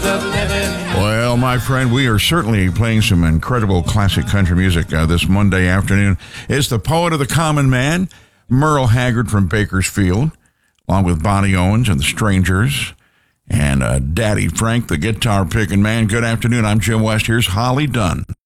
of living. Well, my friend, we are certainly playing some incredible classic country music this Monday afternoon. It's the poet of the common man, Merle Haggard from Bakersfield, along with Bonnie Owens and the Strangers, and Daddy Frank, the guitar picking man. Good afternoon. I'm Jim West. Here's Holly Dunn.